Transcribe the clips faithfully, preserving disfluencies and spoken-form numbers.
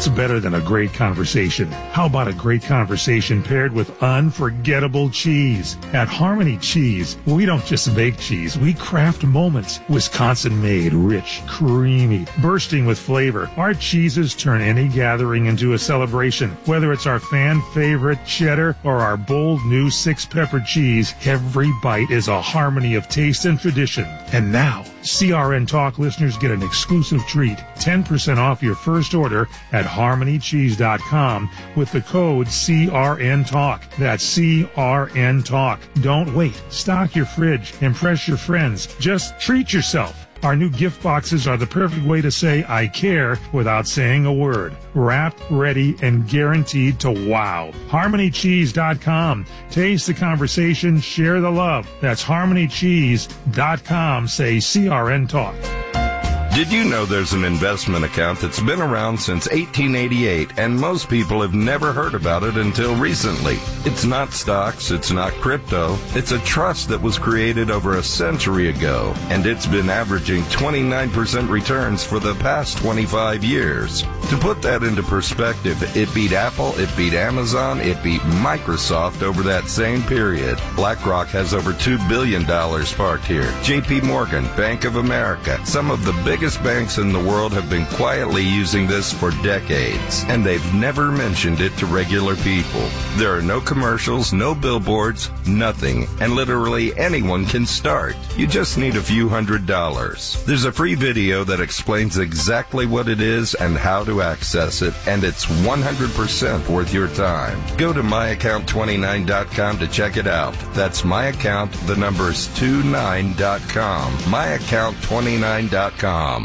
What's better than a great conversation? How about a great conversation paired with unforgettable cheese? At Harmony Cheese, we don't just make cheese, we craft moments. Wisconsin-made, rich, creamy, bursting with flavor. Our cheeses turn any gathering into a celebration. Whether it's our fan favorite cheddar or our bold new six-pepper cheese, every bite is a harmony of taste and tradition. And now, C R N Talk listeners get an exclusive treat, ten percent off your first order at harmony cheese dot com with the code C R N Talk. That's C R N Talk. Don't wait. Stock your fridge. Impress your friends. Just treat yourself. Our new gift boxes are the perfect way to say I care without saying a word. Wrapped, ready, and guaranteed to wow. harmony cheese dot com. Taste the conversation, share the love. That's harmony cheese dot com. Say C R N Talk. Did you know there's an investment account that's been around since eighteen eighty-eight, and most people have never heard about it until recently? It's not stocks, it's not crypto, it's a trust that was created over a century ago, and it's been averaging twenty-nine percent returns for the past twenty-five years. To put that into perspective, it beat Apple, it beat Amazon, it beat Microsoft over that same period. BlackRock has over two billion dollars parked here. J P Morgan, Bank of America, some of the biggest banks in the world have been quietly using this for decades, and they've never mentioned it to regular people. There are no commercials, no billboards, nothing, and literally anyone can start. You just need a few hundred dollars. There's a free video that explains exactly what it is and how to access it, and it's one hundred percent worth your time. Go to my account twenty-nine dot com to check it out. That's my account, the number's twenty-nine dot com. my account twenty-nine dot com.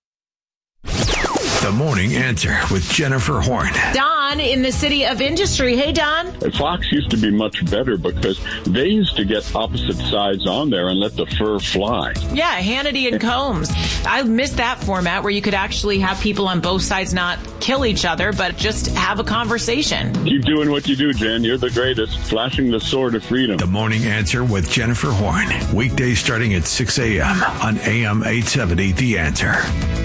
The Morning Answer with Jennifer Horn. Don in the City of Industry. Hey, Don. Fox used to be much better because they used to get opposite sides on there and let the fur fly. Yeah, Hannity and Combs. I miss that format where you could actually have people on both sides not kill each other, but just have a conversation. Keep doing what you do, Jen. You're the greatest. Flashing the sword of freedom. The Morning Answer with Jennifer Horn. Weekdays starting at six a.m. on A M eight seventy, The Answer.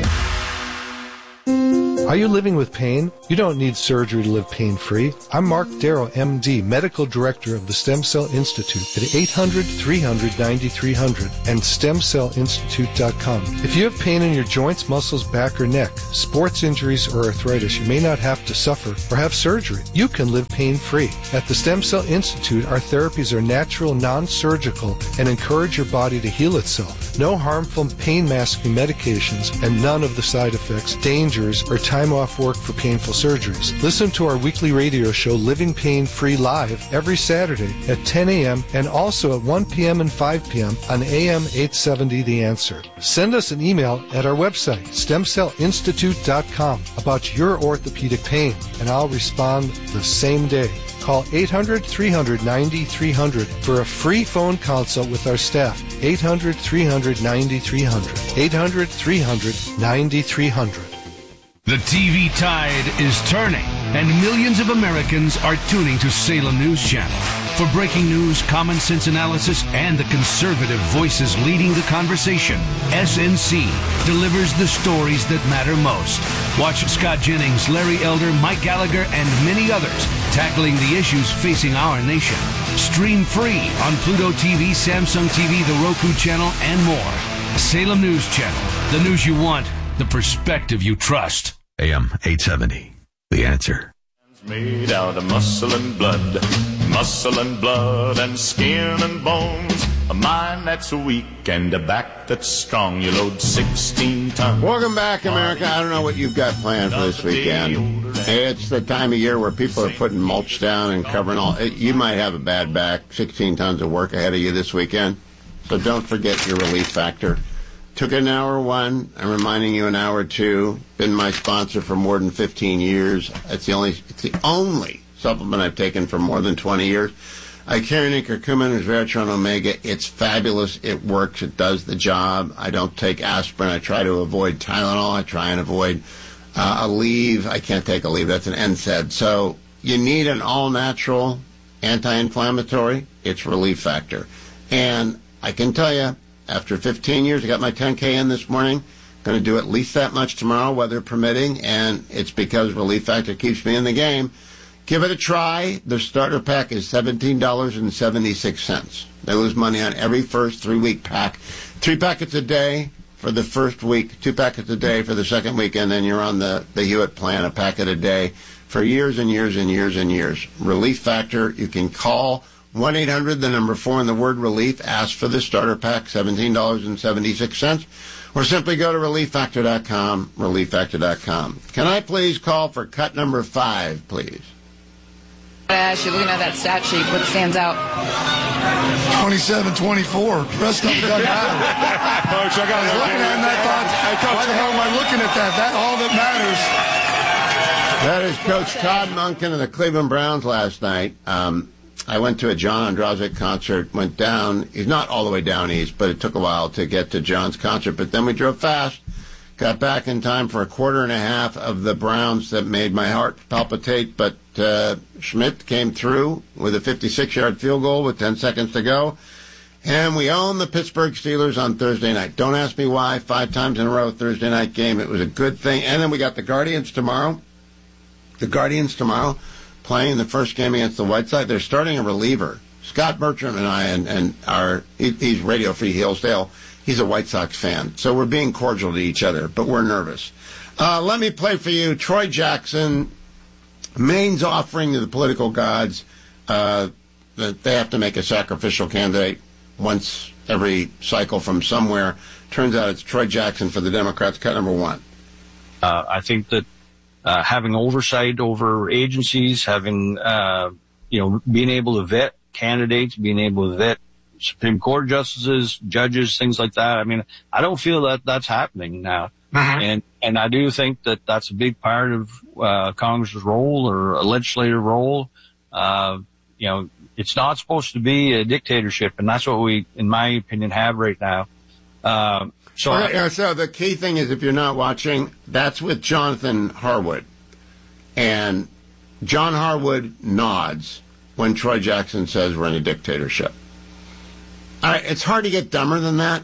Are you living with pain? You don't need surgery to live pain-free. I'm Mark Darrow, M D, Medical Director of the Stem Cell Institute at eight hundred, three hundred, ninety-three hundred and stem cell institute dot com. If you have pain in your joints, muscles, back, or neck, sports injuries, or arthritis, you may not have to suffer or have surgery. You can live pain-free. At the Stem Cell Institute, our therapies are natural, non-surgical, and encourage your body to heal itself. No harmful pain-masking medications and none of the side effects, dangers, or time off work for painful surgeries. Listen to our weekly radio show, Living Pain Free, live every Saturday at ten a.m. and also at one p.m. and five p.m. on A M eight seventy, The Answer. Send us an email at our website, stem cell institute dot com, about your orthopedic pain, and I'll respond the same day. Call eight hundred, three hundred, ninety-three hundred for a free phone consult with our staff. eight hundred, three hundred, ninety-three hundred. eight hundred, three hundred, ninety-three hundred. The T V tide is turning, and millions of Americans are tuning to Salem News Channel. For breaking news, common sense analysis, and the conservative voices leading the conversation, S N C delivers the stories that matter most. Watch Scott Jennings, Larry Elder, Mike Gallagher, and many others tackling the issues facing our nation. Stream free on Pluto T V, Samsung T V, the Roku channel, and more. Salem News Channel, the news you want, the perspective you trust. A M eight seventy, The Answer. Made out of muscle and blood, muscle and blood and skin and bones. A mind that's weak and a back that's strong. You load sixteen tons. Welcome back, America. I don't know what you've got planned for this weekend. It's the time of year where people are putting mulch down and covering all. You might have a bad back. sixteen tons of work ahead of you this weekend. So don't forget your relief factor. Took an hour one. I'm reminding you an hour two. Been my sponsor for more than fifteen years. It's the only it's the only supplement I've taken for more than twenty years. Icarian curcumin, resveratrol, omega. It's fabulous. It works. It does the job. I don't take aspirin. I try to avoid Tylenol. I try and avoid uh, Aleve. I can't take Aleve. That's an N SAID. So you need an all-natural anti-inflammatory. It's Relief Factor. And I can tell you, after fifteen years, I got my ten K in this morning, Going to do at least that much tomorrow, weather permitting, and it's because Relief Factor keeps me in the game. Give it a try. The starter pack is seventeen dollars and seventy-six cents. They lose money on every first three-week pack. Three packets a day for the first week, two packets a day for the second week, and then you're on the, the Hewitt plan, a packet a day for years and years and years and years. Relief Factor, you can call one eight hundred, the number four, and the word relief. Ask for the starter pack, seventeen dollars and seventy-six cents. Or simply go to relief factor dot com, relief factor dot com. Can I please call for cut number five, please? Ash, you're looking at that stat sheet. What stands out? twenty-seven twenty-four. The rest of it doesn't matter. Coach, I got looking at it and I thought, hey, Coach, why the hell am I looking at that? That's all that matters. That is Coach Todd Monken of the Cleveland Browns last night. Um, I went to a John Andrazik concert, went down. He's not all the way down east, but it took a while to get to John's concert. But then we drove fast, got back in time for a quarter and a half of the Browns that made my heart palpitate. But uh, Schmidt came through with a fifty-six-yard field goal with ten seconds to go. And we own the Pittsburgh Steelers on Thursday night. Don't ask me why. Five times in a row, Thursday night game. It was a good thing. And then we got the Guardians tomorrow. The Guardians tomorrow playing the first game against the White Sox. They're starting a reliever. Scott Bertram and I, and, and our, he, he's Radio Free Hillsdale. He's a White Sox fan. So we're being cordial to each other, but we're nervous. Uh, let me play for you Troy Jackson, Maine's offering to the political gods uh, that they have to make a sacrificial candidate once every cycle from somewhere. Turns out it's Troy Jackson for the Democrats. Cut number one. Uh, I think that Uh, having oversight over agencies, having, uh, you know, being able to vet candidates, being able to vet Supreme Court justices, judges, things like that. I mean, I don't feel that that's happening now. Uh-huh. And, and I do think that that's a big part of, uh, Congress's role or a legislative role. Uh, you know, it's not supposed to be a dictatorship, and that's what we, in my opinion, have right now. Uh, So, okay, I, so the key thing is, if you're not watching, that's with Jonathan Harwood. And John Harwood nods when Troy Jackson says we're in a dictatorship. All right, it's hard to get dumber than that.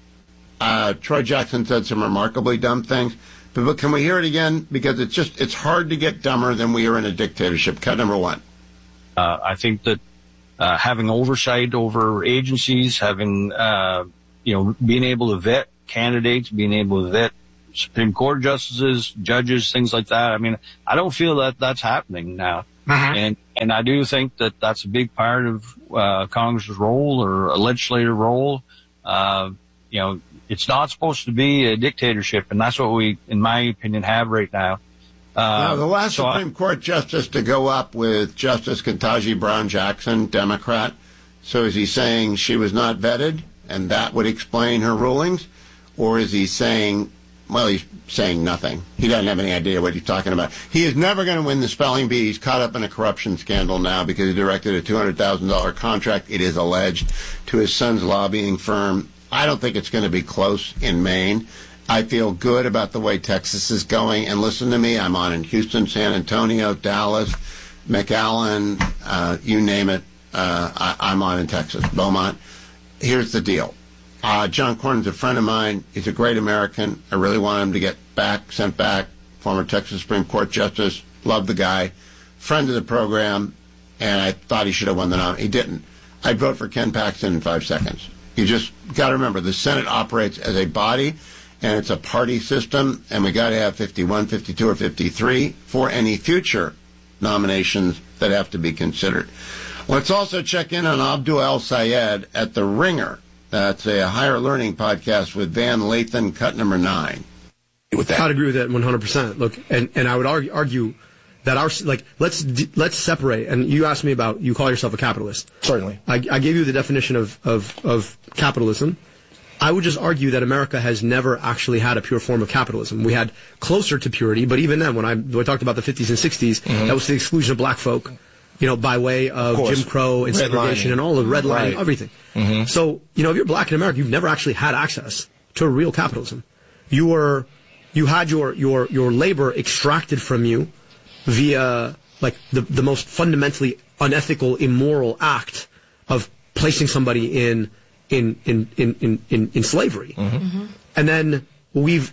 Uh, Troy Jackson said some remarkably dumb things. But, but can we hear it again? Because it's just, it's hard to get dumber than we are in a dictatorship. Cut number one. Uh, I think that uh, having oversight over agencies, having, uh, you know, being able to vet candidates, being able to vet Supreme Court justices, judges, things like that. I mean, I don't feel that that's happening now. Uh-huh. And, and I do think that that's a big part of, uh, Congress's role or a legislative role. Uh, you know, it's not supposed to be a dictatorship, and that's what we, in my opinion, have right now. Uh, now, the last so Supreme I, Court justice to go up with Justice Ketanji Brown Jackson, Democrat. So is he saying she was not vetted, and that would explain her rulings? Or is he saying, well, he's saying nothing. He doesn't have any idea what he's talking about. He is never going to win the spelling bee. He's caught up in a corruption scandal now because he directed a two hundred thousand dollars contract, it is alleged, to his son's lobbying firm. I don't think it's going to be close in Maine. I feel good about the way Texas is going. And listen to me, I'm on in Houston, San Antonio, Dallas, McAllen, uh, you name it. Uh, I, I'm on in Texas, Beaumont. Here's the deal. Uh, John Cornyn's a friend of mine. He's a great American. I really want him to get back, sent back. Former Texas Supreme Court Justice. Love the guy. Friend of the program. And I thought he should have won the nom. He didn't. I'd vote for Ken Paxton in five seconds. You just got to remember, the Senate operates as a body, and it's a party system, and we got to have fifty-one, fifty-two, or fifty-three for any future nominations that have to be considered. Let's also check in on Abdul El Sayed at The Ringer. That's a higher learning podcast with Van Lathan, cut number nine. With that. I'd agree with that one hundred percent. Look, and, and I would argue, argue that our, like, let's, let's separate. And you asked me about, you call yourself a capitalist. Certainly. I, I gave you the definition of, of, of capitalism. I would just argue that America has never actually had a pure form of capitalism. We had closer to purity, but even then, when I, when I talked about the fifties and sixties, mm-hmm. that was the exclusion of black folk. You know, by way of, of Jim Crow and segregation and all the red line, right. everything. Mm-hmm. So, you know, if you're black in America, you've never actually had access to a real capitalism. You were, you had your, your, your labor extracted from you via, like, the, the most fundamentally unethical, immoral act of placing somebody in, in, in, in, in, in, in slavery. Mm-hmm. Mm-hmm. And then we've,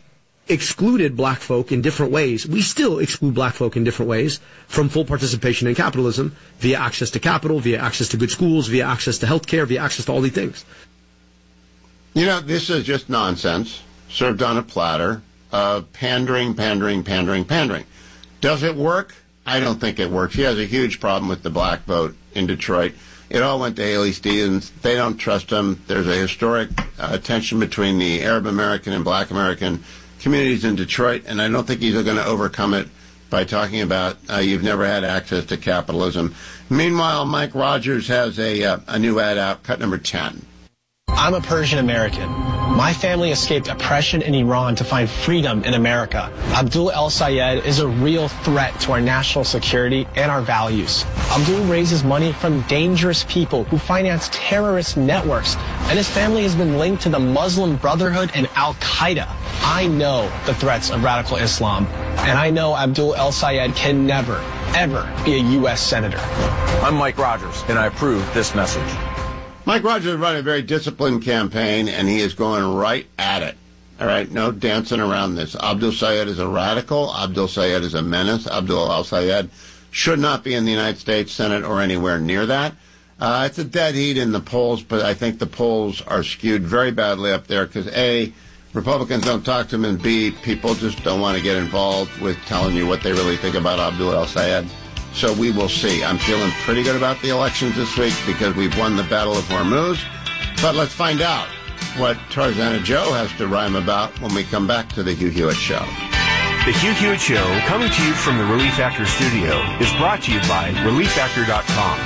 excluded black folk in different ways. We still exclude black folk in different ways from full participation in capitalism via access to capital, via access to good schools, via access to health care, via access to all these things. You know, this is just nonsense served on a platter of pandering, pandering, pandering, pandering. Does it work? I don't think it works. He has a huge problem with the black vote in Detroit. It all went to Haley Stevens. They don't trust him. There's a historic uh, tension between the Arab American and black American communities in Detroit, and I don't think he's going to overcome it by talking about uh, you've never had access to capitalism. Meanwhile, Mike Rogers has a, uh, a new ad out, cut number ten. I'm a Persian American. My family escaped oppression in Iran to find freedom in America. Abdul El-Sayed is a real threat to our national security and our values. Abdul raises money from dangerous people who finance terrorist networks, and his family has been linked to the Muslim Brotherhood and Al-Qaeda. I know the threats of radical Islam, and I know Abdul El-Sayed can never, ever be a U S senator. I'm Mike Rogers, and I approve this message. Mike Rogers is running a very disciplined campaign, and he is going right at it. All right, no dancing around this. Abdul Sayed is a radical. Abdul Sayed is a menace. Abdul Al-Sayed should not be in the United States Senate or anywhere near that. Uh, it's a dead heat in the polls, but I think the polls are skewed very badly up there because, A, Republicans don't talk to them, and B, people just don't want to get involved with telling you what they really think about Abdul Al-Sayed. So we will see. I'm feeling pretty good about the elections this week because we've won the Battle of Hormuz. But let's find out what Tarzana Joe has to rhyme about when we come back to the Hugh Hewitt Show. The Hugh Hewitt Show, coming to you from the Relief Factor studio, is brought to you by relief factor dot com.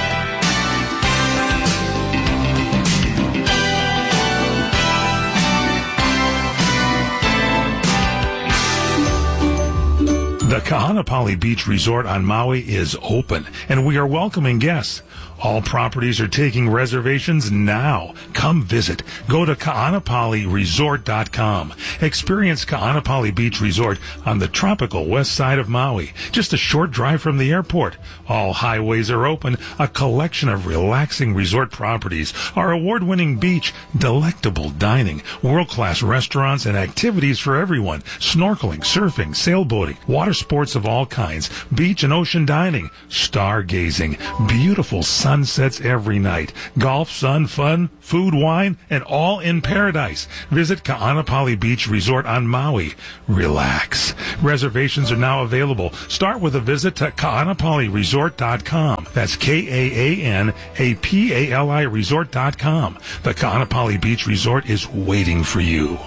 The Kahanapali Beach Resort on Maui is open, and we are welcoming guests. All properties are taking reservations now. Come visit. Go to kahanapali resort dot com. Experience Kahanapali Beach Resort on the tropical west side of Maui, just a short drive from the airport. All highways are open, a collection of relaxing resort properties, our award-winning beach, delectable dining, world-class restaurants, and activities for everyone. Snorkeling, surfing, sailboating, water sports of all kinds, beach and ocean dining, stargazing, beautiful sunsets every night, golf, sun, fun, food, wine, and all in paradise. Visit Kahanapali Beach Resort on Maui. Relax. Reservations are now available. Start with a visit to kahanapali resort dot com. That's K A A N A P A L I resort dot com. The Kahanapali Beach Resort is waiting for you.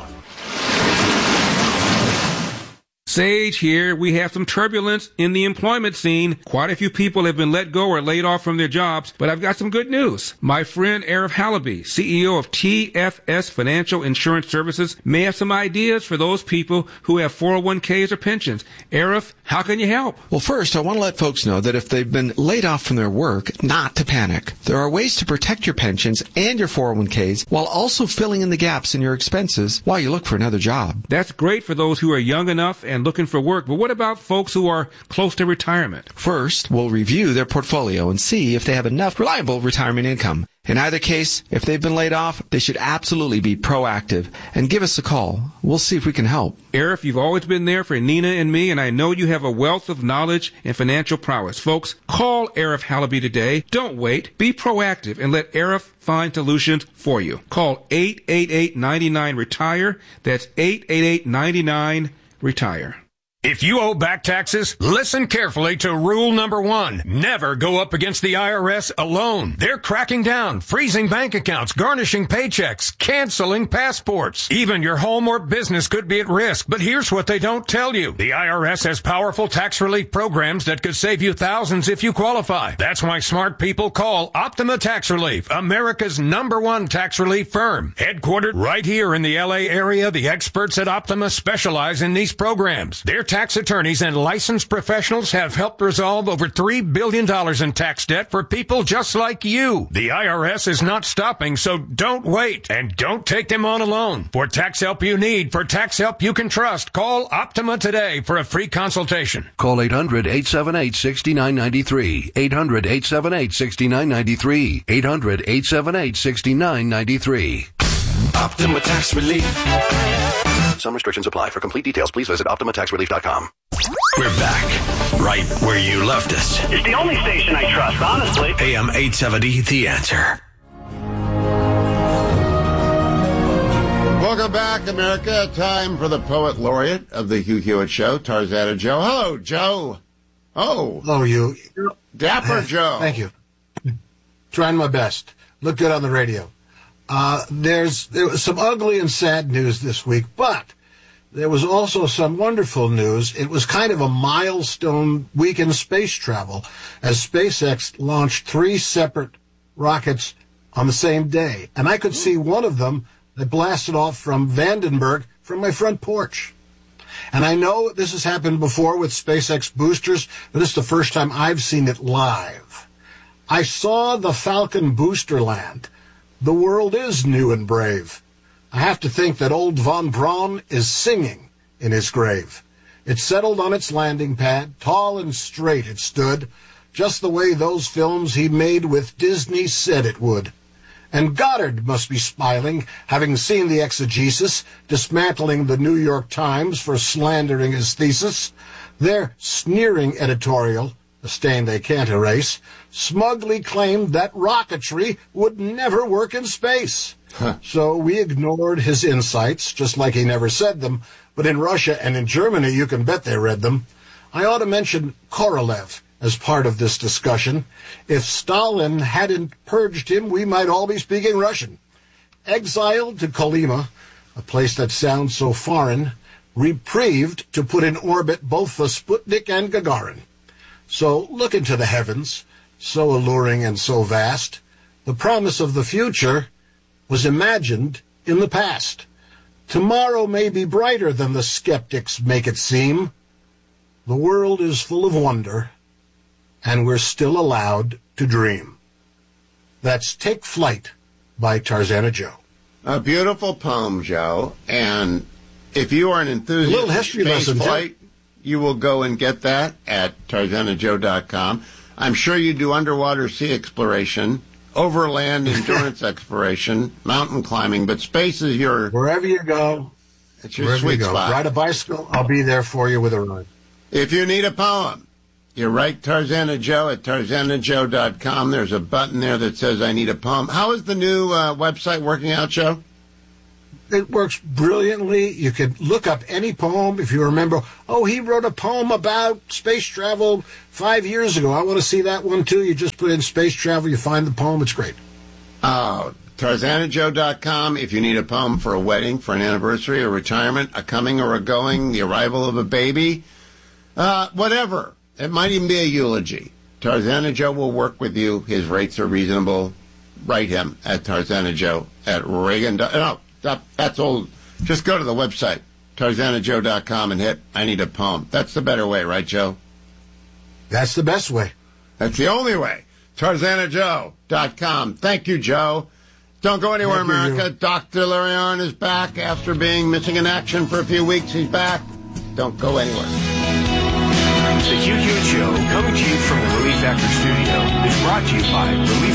Sage here. We have some turbulence in the employment scene. Quite a few people have been let go or laid off from their jobs, but I've got some good news. My friend Arif Halaby, C E O of T F S Financial Insurance Services, may have some ideas for those people who have four oh one k's or pensions. Arif, how can you help? Well, first, I want to let folks know that if they've been laid off from their work, not to panic. There are ways to protect your pensions and your four oh one k's while also filling in the gaps in your expenses while you look for another job. That's great for those who are young enough and looking for work, but what about folks who are close to retirement? First, we'll review their portfolio and see if they have enough reliable retirement income. In either case, if they've been laid off, they should absolutely be proactive and give us a call. We'll see if we can help. Arif, you've always been there for Nina and me, and I know you have a wealth of knowledge and financial prowess. Folks, call Arif Halaby today. Don't wait. Be proactive and let Arif find solutions for you. Call eight eight eight, nine nine, retire. That's eight eight eight, nine nine, retire. If you owe back taxes, listen carefully to rule number one. Never go up against the I R S alone. They're cracking down, freezing bank accounts, garnishing paychecks, canceling passports. Even your home or business could be at risk, but here's what they don't tell you. The I R S has powerful tax relief programs that could save you thousands if you qualify. That's why smart people call Optima Tax Relief, America's number one tax relief firm. Headquartered right here in the L A area, the experts at Optima specialize in these programs. Their tax attorneys and licensed professionals have helped resolve over three billion dollars in tax debt for people just like you. The I R S is not stopping, so don't wait. And don't take them on alone. For tax help you need, for tax help you can trust, call Optima today for a free consultation. Call eight hundred, eight seven eight, six nine nine three. eight hundred, eight seven eight, six nine nine three. eight hundred, eight seven eight, six nine nine three. Optima Tax Relief. Some restrictions apply. For complete details, please visit Optima Tax Relief dot com. We're back, right where you left us. It's the only station I trust, honestly. A M eight seventy, The Answer. Welcome back, America. Time for the Poet Laureate of the Hugh Hewitt Show, Tarzana Joe. Hello, Joe. Oh. Hello, you. Dapper Joe. Thank you. Trying my best. Look good on the radio. Uh, there's there was some ugly and sad news this week, but there was also some wonderful news. It was kind of a milestone week in space travel as SpaceX launched three separate rockets on the same day. And I could see one of them that blasted off from Vandenberg from my front porch. And I know this has happened before with SpaceX boosters, but this is the first time I've seen it live. I saw the Falcon booster land. The world is new and brave. I have to think that old von Braun is singing in his grave. It settled on its landing pad, tall and straight it stood, just the way those films he made with Disney said it would. And Goddard must be smiling, having seen the exegesis, dismantling the New York Times for slandering his thesis. Their sneering editorial, a stain they can't erase, smugly claimed that rocketry would never work in space. Huh. So we ignored his insights, just like he never said them, but in Russia and in Germany you can bet they read them. I ought to mention Korolev as part of this discussion. If Stalin hadn't purged him, we might all be speaking Russian. Exiled to Kolyma, a place that sounds so foreign, reprieved to put in orbit both the Sputnik and Gagarin. So look into the heavens, so alluring and so vast. The promise of the future was imagined in the past. Tomorrow may be brighter than the skeptics make it seem. The world is full of wonder, and we're still allowed to dream. That's Take Flight by Tarzana Joe. A beautiful poem, Joe, and if you are an enthusiast a little history of space lesson, flight, you will go and get that at Tarzana Joe dot com. I'm sure you do underwater sea exploration, overland endurance exploration, mountain climbing, but space is your... Wherever you go, it's your wherever sweet you go. spot. Ride a bicycle, I'll be there for you with a ride. If you need a poem, you write Tarzana Joe at Tarzana Joe dot com. There's a button there that says I need a poem. How is the new uh, website working out, Joe? It works brilliantly. You can look up any poem if you remember. Oh, he wrote a poem about space travel five years ago. I want to see that one, too. You just put in space travel, you find the poem. It's great. Oh, Tarzana Joe dot com. If you need a poem for a wedding, for an anniversary, a retirement, a coming or a going, the arrival of a baby, uh, whatever. It might even be a eulogy. Tarzana Joe will work with you. His rates are reasonable. Write him at Tarzana Joe at Reagan. No. That, that's old. Just go to the website, Tarzana Joe dot com, and hit I need a poem. That's the better way, right, Joe? That's the best way. That's the only way. Tarzana Joe dot com. Thank you, Joe. Don't go anywhere, Thank you, America. you. Doctor Larry Arnn is back after being missing in action for a few weeks. He's back. Don't go anywhere. The Hugh Hewitt Show, coming to you from the Relief Factor Studio, is brought to you by Relief